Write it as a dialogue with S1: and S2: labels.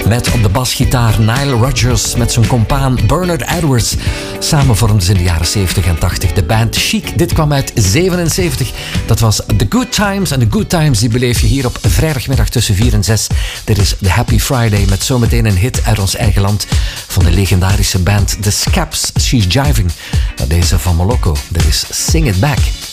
S1: Met op de basgitaar Nile Rodgers met zijn compaan Bernard Edwards. Samen vormden ze in de jaren 70 en 80 de band Chic. Dit kwam uit 77. Dat was The Good Times. En The Good Times die beleef je hier op vrijdagmiddag tussen 4 en 6. Dit is The Happy Friday met zometeen een hit uit ons eigen land van de legendarische band The Scaps. She's Jiving. Deze van Moloko. Dit is Sing It Back.